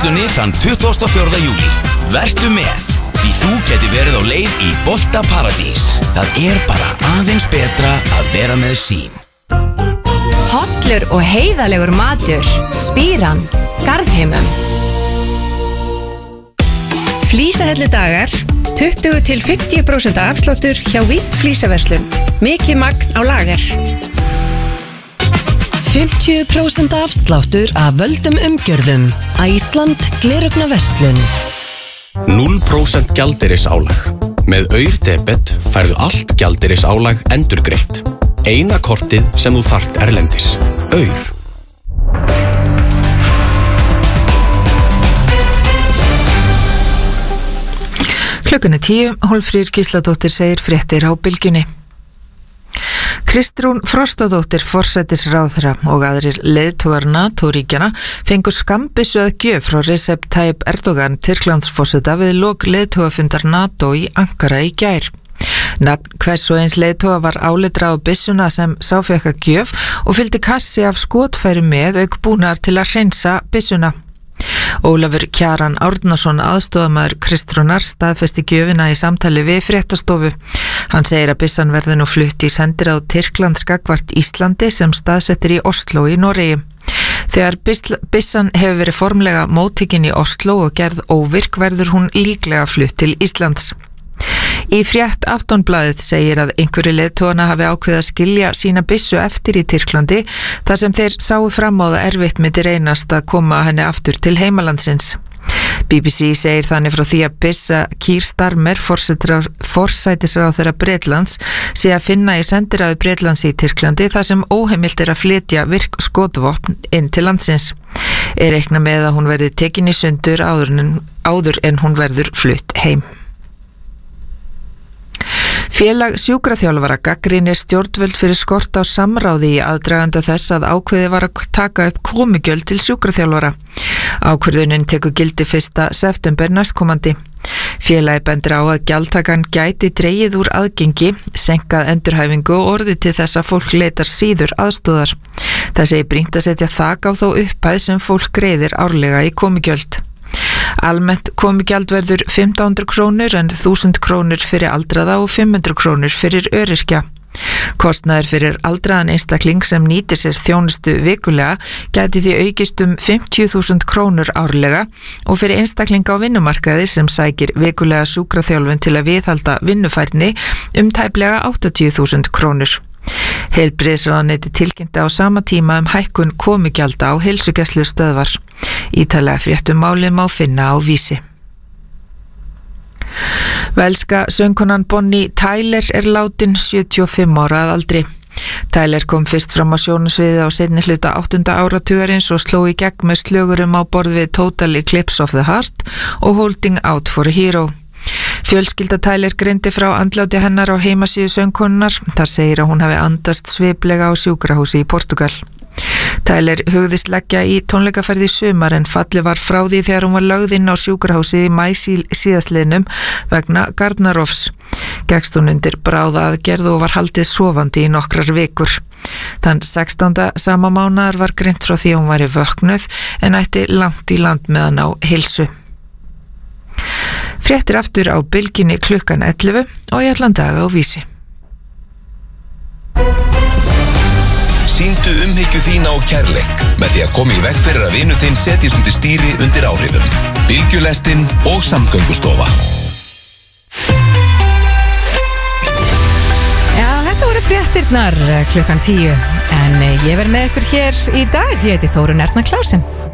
Flísaverslunni þann 24. júlí. Vertu með, því þú geti verið á leið í Bolta Paradís. Það bara aðeins betra að vera með Sín. Hollur og heiðalegur matur. Spíran, Garðheimum. Flísahellu dagar, 20-50% afsláttur hjá Vítt Flísaverslun. Mikið magn á lager. 50% afsláttur af völdum umgjörðum. Æsland Gleraugnverslun. 0% gjaldeyrisálag. Með Aur-debet færðu allt gjaldeyrisálag endurgreitt. Eina kortið sem þú þarft erlendis. Aur. Klukkan 10, Hólmfríður Gísladóttir segir fréttir á Bylgjunni. Kristrún Frostadóttir, forsætisráðherra og aðrir leiðtogar NATO-ríkjana fengu skambissu að gjöf frá Recep Tayyip Erdogan, Tyrklandsforseta, við lok leiðtogafundar NATO í Ankara í gær. Nafn hvers og eins leiðtoga var álitra á byssuna sem sá fékk að gjöf og fylgdi kassi af skotfæri með auk búnaðar til að hreinsa byssuna. Ólafur Kjaran Árnason, aðstoðamaður Kristrúnar, staðfesti gjöfina í samtali við fréttastofu. Hann segir að byssan verði nú flutt í sendiráð Tyrklands gagnvart Íslandi sem staðsettir í Oslo í Noregi. Þegar byssan hefur verið formlega móttekin í Oslo og gerð óvirk verður hún líklega flutt til Íslands. Í frétt Aftonblaðið segir að einhverju leiðtogana hafi ákveðið að skilja sína byssu eftir í Tyrklandi þar sem þeir sáu fram á það erfitt myndi reynast að koma henni aftur til heimalandsins. BBC segir þannig frá því að byssa Keir Starmer, forsætisráðherra Bretlands, sé að finna í sendiráði Bretlands í Tyrklandi þar sem óheimilt að flytja virk skotvopn inn til landsins. Reiknað með að hún verði tekin í sundur áður en hún verður flutt heim. Félag sjúkraþjálfara gagnrýnir stjórnvöld fyrir skort á samráði í aðdraganda þess að ákveðið var að taka upp komugjöld til sjúkraþjálfara. Ákvörðunin tekur gildi 1. september næstkomandi. Félagið bendir á að gjaldtakan gæti dregið úr aðgengi, senkað endurhæfingu og orðið til þess að fólk leitar síður aðstóðar. Það segir brýnt að setja þak á þá upphæð sem fólk greiðir árlega í komugjöld. Almennt komugjald verður 1500 krónur en 1000 krónur fyrir aldraða og 500 krónur fyrir öryrkja. Kostnaður fyrir aldraðan einstakling sem nýtir sér þjónustu vikulega gæti því aukist 50.000 krónur árlega og fyrir einstakling á vinnumarkaði sem sækir vikulega sjúkraþjálfun til að viðhalda vinnufærni tæplega 80.000 krónur. Heilbrigðisráðuneyti tilkynnti á sama tíma hækkun komugjalda á heilsugæslustöðvar. Ítarlega fréttum málið má finna á Vísi. Velska söngkonan Bonnie Tyler látin 75 ára að aldri. Tyler kom fyrst fram á sjónasviði á seinni hluta 8. áratugarins og sló í gegn með slögurum á borð við Total Eclipse of the Heart og Holding Out for a Hero. Fjölskylda Tyler greindi frá andláti hennar á heimasíðu söngkonunnar. Það segir að hún hafi andast sviplega á sjúkrahúsi í Portugal. Tyler hugðist leggja í tónleikaferð í sumar en falli var frá því þegar hún var lögð inn á sjúkrahúsið í maí síðastliðnum vegna gardnarofs. Gekkst hún undir bráðaaðgerð og var haldið sofandi í nokkrar vikur. Þann 16. sama mánaðar var greint frá því að hún væri vöknuð en ætti langt í land með að ná heilsu. Fréttir aftur á Bylgjunni klukkan 11 og í allan dag á Vísi. Sýndu umhyggju þína og kærleik með því að koma í veg fyrir að vinur þinn setjist undir stýri undir áhrifum. Bylgjulestin og Samgöngustofa. Já, þetta voru fréttirnar klukkan 10 en ég verð með ykkur hér í dag. Ég heiti Þórunn Erna Klausen.